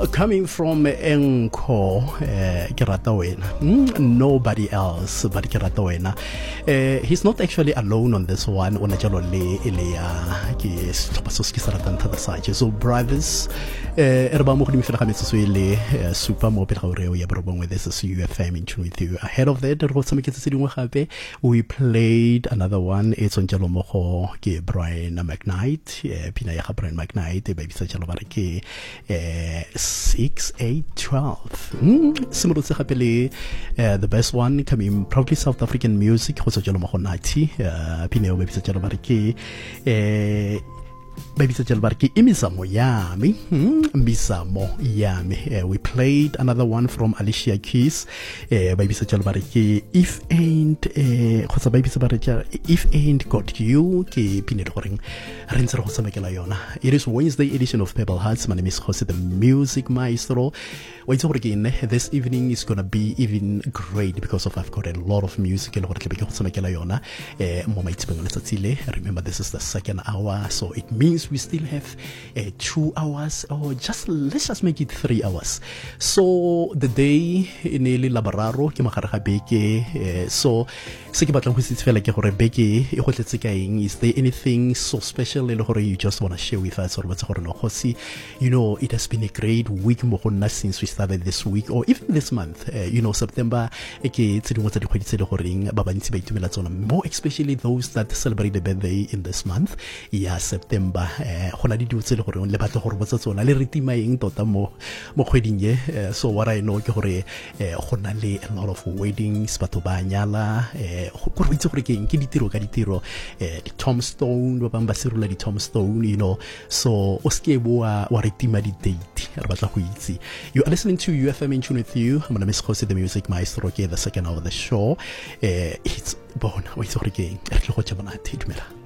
Coming from Enko, ke rata wena. Nobody else but ke rata wena. He's not actually alone on this one. Ona jalo le ya ke setlhopha se se ratang thata saje. So brothers, re ba mo go dimfela ga metsotso ile super mo pele ga o re o ya borobongwe. This is UFM in tune with you. Ahead of that, re go tsameketse se dingwe gape. We played another one. It's on jalo mo go ke Brian McKnight. Pina ya ga Brian McKnight ba bitsa jalo ba re ke 6-8-12. Simolotse gape le the best one coming probably South African music go tswa jalo mo go Nathi. Pina yo ba bitsa jalo ba re ke Baby Sajalbarki Imisamo Yami. Misamo Yami. We played another one from Alicia Keys. Baby Sajalbarki If Ain't Baby Sajalbarki If Ain't Got You Ki Pinit Rinser Hosamekelayona. It is Wednesday edition of Pebble Hearts. My name is Jose the Music Maestro. Once again, this evening is gonna be even great because I've got a lot of music. Remember, this is the second hour, so it means we still have 2 hours, or let's just make it 3 hours. So the day nearly labararo ke magare beke. So se ke batlang go se fela ke gore beke e go tletse kaeng. Is there anything so special you just want to share with us, or what's going on? You know, it has been a great week since we started this week, or even this month. September more especially those that celebrate the birthday in this month. Yeah, September so what I know ke a lot of weddings, batho ba nyala tombstone ba bang ba serula di tombstone, so o ske wa retima di date re batla go itse. You are listening to UFM in tune with you. I'm gonna miss Jose the Music Maestro ke the second hour of the show. It's bona wa itse gore ke re tlo go tšha monate dumela.